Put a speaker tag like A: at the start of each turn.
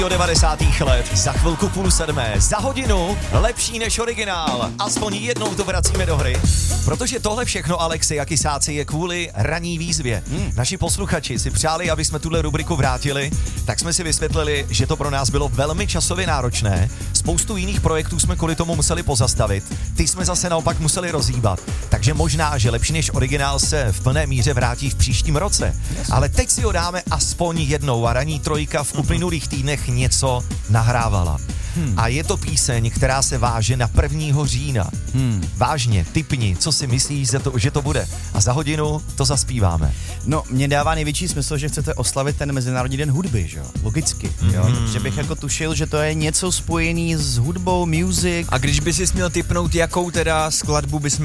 A: Do 90. let, za chvilku 6:30, za hodinu, lepší než originál. Aspoň jednou to vracíme do hry. Protože tohle všechno, Alexi a Kysáci, je kvůli ranní výzvě. Naši posluchači si přáli, aby jsme tuhle rubriku vrátili, tak jsme si vysvětlili, že to pro nás bylo velmi časově náročné. Spoustu jiných projektů jsme kvůli tomu museli pozastavit. Ty jsme zase naopak museli rozhýbat. Takže možná, že lepší než originál se v plné míře vrátí v příštím roce. Ale teď si ho dáme aspoň jednou a ranní trojka v uplynulých týdnech něco nahrávala. A je to píseň, která se váže na 1. října. Vážně, tipni, co si myslíš, že to bude. A za hodinu to zaspíváme.
B: No, mně dává největší smysl, že chcete oslavit ten Mezinárodní den hudby, že jo? Logicky, jo? Že bych jako tušil, že to je něco spojený s hudbou, music.
C: A když by si měl tipnout, jakou teda skladbu bys